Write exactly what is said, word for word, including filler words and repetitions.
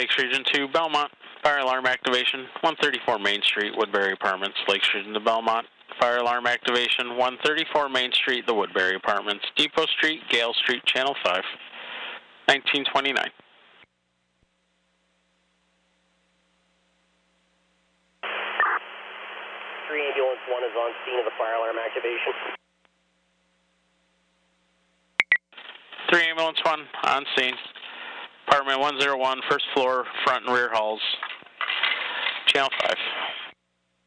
Lakes Region two, Belmont. Fire alarm activation, one thirty-four Main Street, Woodbury Apartments. Lakes Region to Belmont. Fire alarm activation, one thirty-four Main Street, the Woodbury Apartments. Depot Street, Gale Street, Channel five. nineteen twenty-nine. three Ambulance one is on scene of the fire alarm activation. three Ambulance one on scene. Apartment one oh one, first floor, front and rear halls. Channel five.